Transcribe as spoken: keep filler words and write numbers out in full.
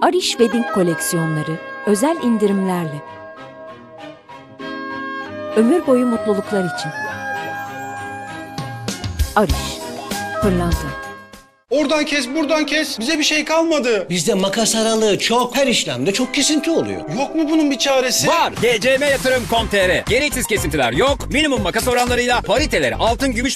Arish Wedding koleksiyonları özel indirimlerle. Ömür boyu mutluluklar için. Arish, pırlanta. Oradan kes, buradan kes. Bize bir şey kalmadı. Bizde makas aralığı çok, her işlemde çok kesinti oluyor. Yok mu bunun bir çaresi? Var. G C M yatırım nokta com nokta tr. Gereksiz kesintiler yok. Minimum makas oranlarıyla pariteleri altın, gümüş